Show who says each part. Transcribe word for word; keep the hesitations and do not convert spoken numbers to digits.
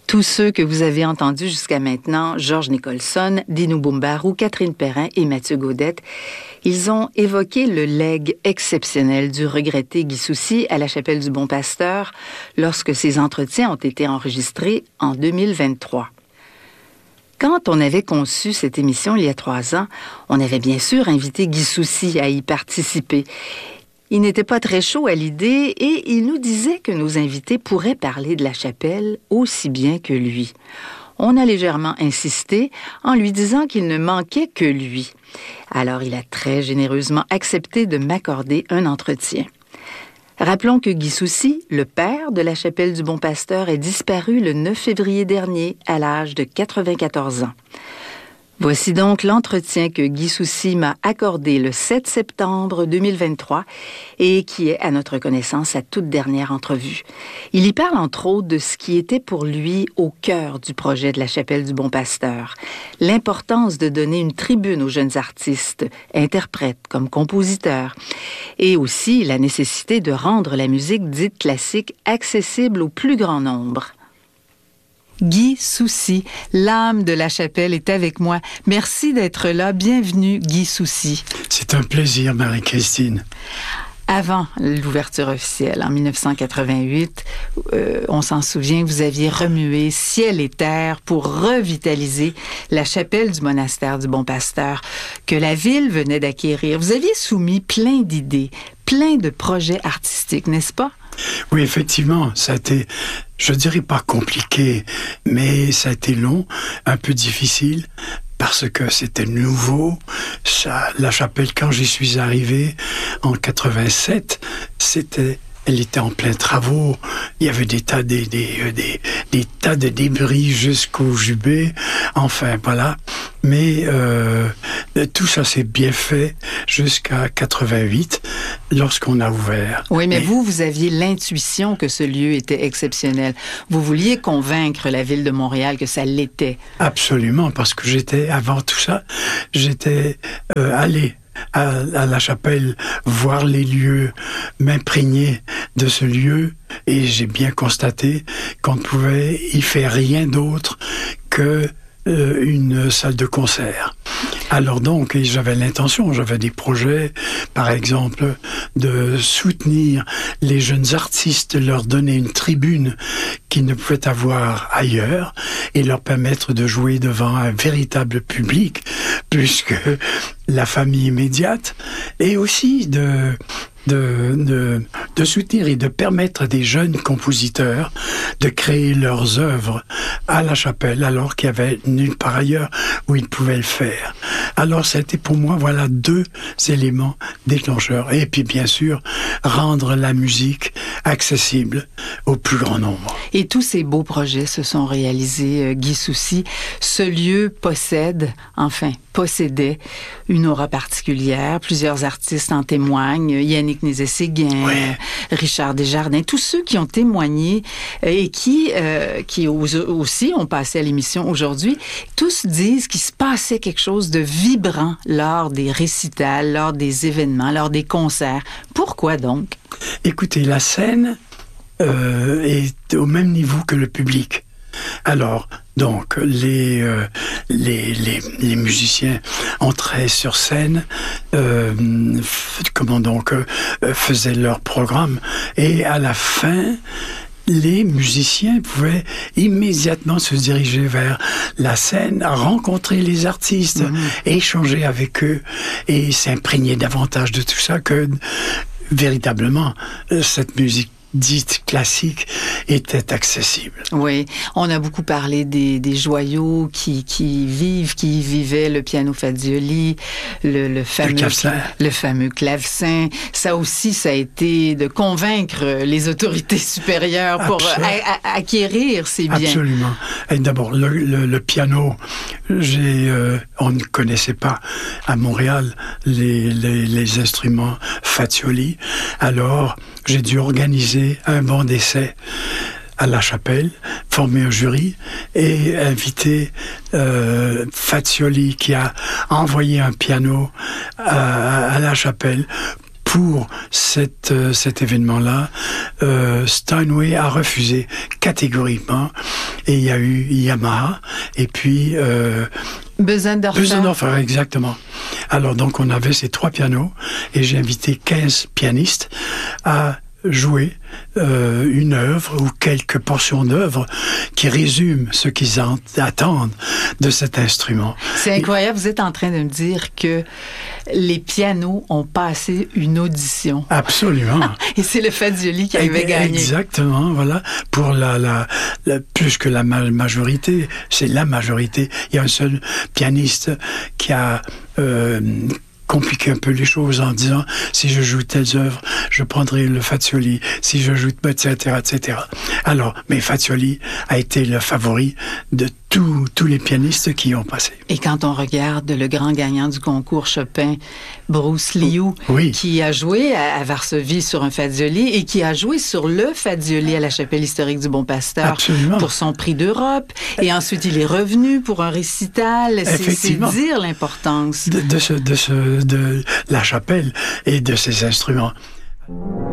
Speaker 1: Tous ceux que vous avez entendus jusqu'à maintenant, Georges Nicholson, Dino Boumbarou, Catherine Perrin et Mathieu Gaudette, ils ont évoqué le legs exceptionnel du regretté Guy Soucy à la Chapelle du Bon Pasteur lorsque ces entretiens ont été enregistrés en deux mille vingt-trois. Quand on avait conçu cette émission il y a trois ans, on avait bien sûr invité Guy Soucy à y participer. Il n'était pas très chaud à l'idée et il nous disait que nos invités pourraient parler de la chapelle aussi bien que lui. On a légèrement insisté en lui disant qu'il ne manquait que lui. Alors il a très généreusement accepté de m'accorder un entretien. Rappelons que Guy Soucy, le père de la Chapelle du Bon Pasteur, est disparu le neuf février dernier à l'âge de quatre-vingt-quatorze ans. Voici donc l'entretien que Guy Soucy m'a accordé le sept septembre deux mille vingt-trois et qui est, à notre connaissance, sa toute dernière entrevue. Il y parle entre autres de ce qui était pour lui au cœur du projet de la Chapelle du Bon Pasteur, l'importance de donner une tribune aux jeunes artistes, interprètes comme compositeurs, et aussi la nécessité de rendre la musique dite classique accessible au plus grand nombre. Guy Soucy, l'âme de la chapelle, est avec moi. Merci d'être là. Bienvenue, Guy Soucy.
Speaker 2: C'est un plaisir, Marie-Christine.
Speaker 1: Avant l'ouverture officielle, en dix-neuf cent quatre-vingt-huit, euh, on s'en souvient, vous aviez remué ciel et terre pour revitaliser la chapelle du monastère du Bon Pasteur que la ville venait d'acquérir. Vous aviez soumis plein d'idées, plein de projets artistiques, n'est-ce pas?
Speaker 2: Oui, effectivement, ça a été, je dirais pas compliqué, mais ça a été long, un peu difficile, parce que c'était nouveau. Ça, la chapelle, quand j'y suis arrivé en quatre-vingt-sept, c'était, elle était en plein travaux. Il y avait des tas, des, des, des, des tas de débris jusqu'au jubé. Enfin, voilà. Mais euh, tout ça s'est bien fait jusqu'à quatre-vingt-huit, lorsqu'on a ouvert.
Speaker 1: Oui, mais
Speaker 2: et...
Speaker 1: vous, vous aviez l'intuition que ce lieu était exceptionnel. Vous vouliez convaincre la ville de Montréal que ça l'était.
Speaker 2: Absolument, parce que j'étais, avant tout ça, j'étais euh, allé à, à la chapelle voir les lieux, m'imprégner de ce lieu, et j'ai bien constaté qu'on ne pouvait y faire rien d'autre que Euh, une salle de concert. Alors donc, j'avais l'intention, j'avais des projets, par exemple, de soutenir les jeunes artistes, leur donner une tribune qu'ils ne pouvaient avoir ailleurs et leur permettre de jouer devant un véritable public, plus que la famille immédiate, et aussi de... De, de, de soutenir et de permettre à des jeunes compositeurs de créer leurs œuvres à la chapelle, alors qu'il y avait nulle part ailleurs où ils pouvaient le faire. Alors, c'était pour moi, voilà, deux éléments déclencheurs. Et puis, bien sûr, rendre la musique accessible au plus grand nombre.
Speaker 1: Et tous ces beaux projets se sont réalisés, euh, Guy Soucy. Ce lieu possède, enfin, possédait une aura particulière. Plusieurs artistes en témoignent. Yannick Nézet-Séguin,
Speaker 2: ouais.
Speaker 1: Richard Desjardins, tous ceux qui ont témoigné et qui, euh, qui aussi ont passé à l'émission aujourd'hui, tous disent qu'il se passait quelque chose de vibrant lors des récitals, lors des événements, lors des concerts. Pourquoi donc?
Speaker 2: Écoutez, la scène euh, est au même niveau que le public. Alors, donc, les, euh, les, les, les musiciens entraient sur scène, euh, f- comment donc, euh, faisaient leur programme, et à la fin, les musiciens pouvaient immédiatement se diriger vers la scène, rencontrer les artistes, mmh. échanger avec eux, et s'imprégner davantage de tout ça que, véritablement, cette musique dite classique était accessible.
Speaker 1: Oui, on a beaucoup parlé des, des joyaux qui, qui vivent, qui vivaient, le piano Fazioli, le, le fameux
Speaker 2: le clavecin.
Speaker 1: le fameux clavecin. Ça aussi, ça a été de convaincre les autorités supérieures pour a, a, acquérir ces biens.
Speaker 2: Absolument. Et d'abord, le, le, le piano, j'ai, euh, on ne connaissait pas à Montréal les, les, les instruments Fazioli. Alors, j'ai dû organiser un banc d'essai à la chapelle, former un jury et inviter euh, Fazioli qui a envoyé un piano à, à la chapelle pour cette, euh, cet événement-là. euh, Steinway a refusé catégoriquement et il y a eu Yamaha, et puis... Euh,
Speaker 1: Besendorfer.
Speaker 2: Besendorfer, exactement. Alors, donc, on avait ces trois pianos, et j'ai invité quinze pianistes à jouer euh, une œuvre ou quelques portions d'œuvre qui résument ce qu'ils en attendent de cet instrument.
Speaker 1: C'est incroyable, vous êtes en train de me dire que les pianos ont passé une audition.
Speaker 2: Absolument.
Speaker 1: Et c'est le Fazioli qui avait gagné.
Speaker 2: Exactement, voilà. Pour la, la, la plus que la ma- majorité, c'est la majorité. Il y a un seul pianiste qui a... Euh, compliquer un peu les choses en disant si je joue telles œuvres, je prendrai le Fazioli, si je joue, et cetera, et cetera. Alors, mais Fazioli a été le favori de tous tous les pianistes qui y ont passé.
Speaker 1: Et quand on regarde le grand gagnant du concours Chopin, Bruce Liu,
Speaker 2: oui.
Speaker 1: qui a joué à, à Varsovie sur un Fazioli et qui a joué sur le Fazioli à la Chapelle historique du Bon Pasteur
Speaker 2: Absolument.
Speaker 1: Pour son prix d'Europe. Et ensuite, il est revenu pour un récital. C'est, c'est dire l'importance
Speaker 2: de, de, ce, de, ce, de la chapelle et de ses instruments.